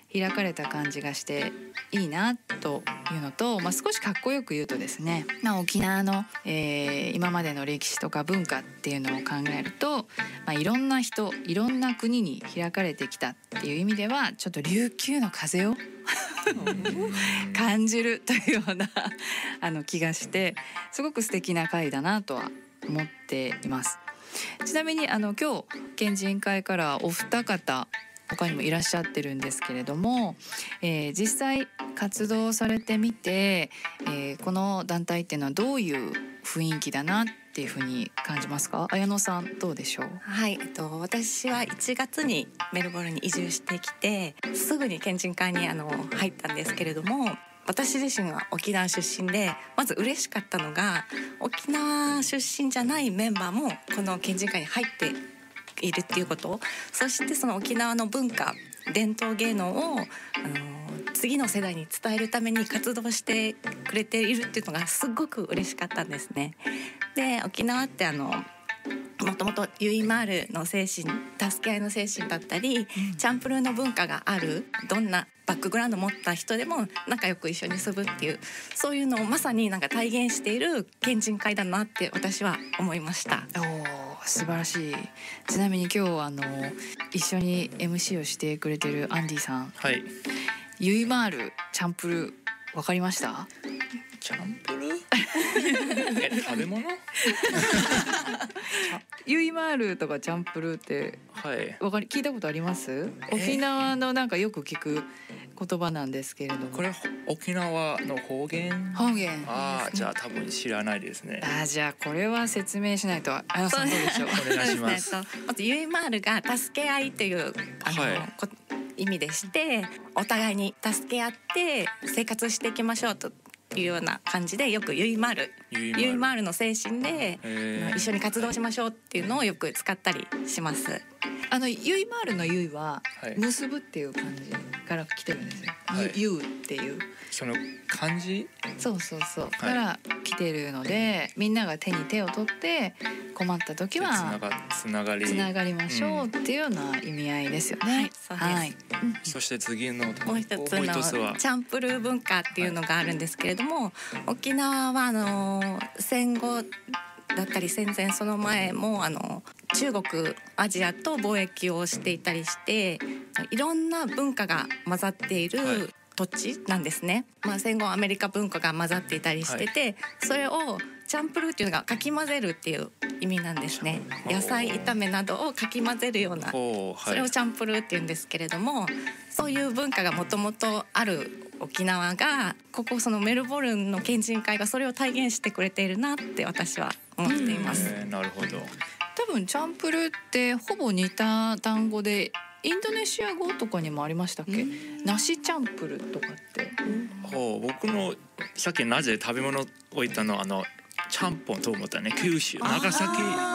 開かれた感じがしていいなというのと、少しかっこよく言うとですね、沖縄の、今までの歴史とか文化っていうのを考えると、いろんな人いろんな国に開かれてきたっていう意味ではちょっと琉球の風を感じるというような気がして、すごく素敵な回だなとは思っています。ちなみに今日県人会からお二方他にもいらっしゃってるんですけれども、実際活動されてみて、この団体っていうのはどういう雰囲気だなっていうふうに感じますか？綾野さんどうでしょう？ はい、私は1月にメルボルンに移住してきて、すぐに県人会に入ったんですけれども、私自身は沖縄出身で、まず嬉しかったのが沖縄出身じゃないメンバーもこの県人会に入っているっていうこと、そしてその沖縄の文化伝統芸能を次の世代に伝えるために活動してくれているっていうのがすごく嬉しかったんですね。で、沖縄ってもともとユイマールの精神、助け合いの精神だったり、チャンプルーの文化がある、どんなバックグラウンドを持った人でも仲良く一緒に住むっていう、そういうのをまさに体現している県人会だなって私は思いました。 素晴らしい。ちなみに今日一緒に MC をしてくれてるアンディさん、 はい、 ユイマールチャンプルー分かりました？ チャンプルー食べ物ユイマールとかチャンプルーって聞いたことあります？沖縄のよく聞く言葉なんですけれども、 これ沖縄の方言？じゃあ多分知らないですね。 じゃあこれは説明しないと。あやさんどうでしょう？ お願いします。 まずユイマールが助け合いという意味でして、お互いに助け合って生活していきましょうというような感じで、よくユイマールの精神で一緒に活動しましょうっていうのをよく使ったりします。 ユイマールのユイは結ぶっていう感じから来てるんですよ。ユウっていうその漢字、 そうから来てるので、みんなが手に手を取って困った時はつながりましょうっていうような意味合いですよね。 そうです。 そして次のもう一つのチャンプルー文化っていうのがあるんですけれども、沖縄は戦後だったり戦前その前も中国アジアと貿易をしていたりして、いろんな文化が混ざっている土地なんですね。戦後アメリカ文化が混ざっていたりしてて、それをチャンプルーっていうのがかき混ぜるっていう意味なんですね。野菜炒めなどをかき混ぜるような、それをチャンプルーっていうんですけれども、そういう文化がもともとある沖縄が、そのメルボルンの県人会がそれを体現してくれているなって私は思っています。 なるほど。 多分チャンプルーってほぼ似た単語でインドネシア語とかにもありましたっけ？梨チャンプルーとかって、 僕のさっきなぜ食べ物を言ったのちゃんぽんと思ったね。九州長崎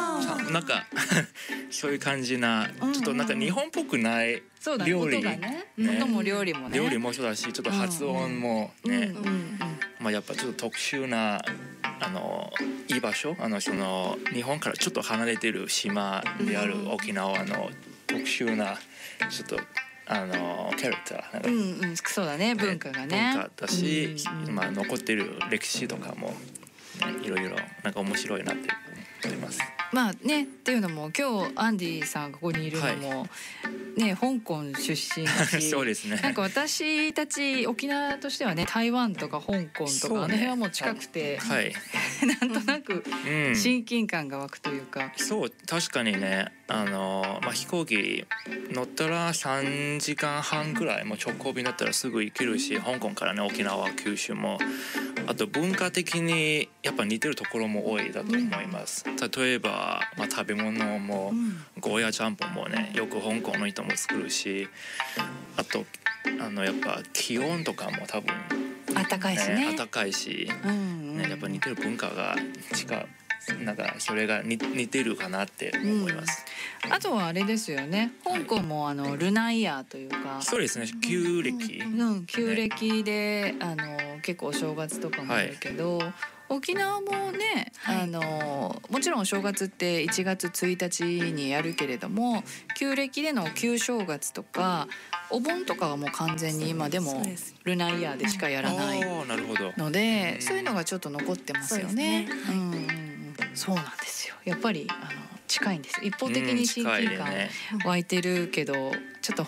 そういう感じな、ちょっと日本っぽくない料理、 音も料理もね、 料理もそうだし、ちょっと発音もね、やっぱちょっと特殊ないい場所、その日本からちょっと離れてる島である沖縄の特殊なちょっとキャラクターそうだね、文化がね、 文化だし、残ってる歴史とかも、いろいろ面白いなって思ってます。 っていうのも今日アンディさんがここにいるのも、香港出身だしそうですね。 私たち沖縄としてはね、台湾とか香港とか、あの辺はもう近くて、なんとなく親近感が湧くというか、 そう、確かにね、飛行機乗ったら3時間半ぐらい、もう直行便だったらすぐ行けるし、香港からね、沖縄九州も、あと文化的にやっぱ似てるところも多いだと思います。例えば、食べ物も、ゴーヤチャンポンもね、よく香港の人も作るし、あとやっぱ気温とかも多分暖かいしね、 暖かいし、やっぱ似てる文化がそれが似てるかなって思います。 あとはあれですよね、香港もルナイヤーというか、 そうですね、旧暦、 旧暦で結構お正月とかもあるけど、沖縄もね、もちろんお正月って1月1日にやるけれども、旧暦での旧正月とかお盆とかはもう完全に今でもルナイヤーでしかやらないなるほどので、そういうのがちょっと残ってますよね。 そうですね、はい、 うんうんうん、そうなんですよ。やっぱり近いんです。一方的に親近感湧いてるけど、ちょっと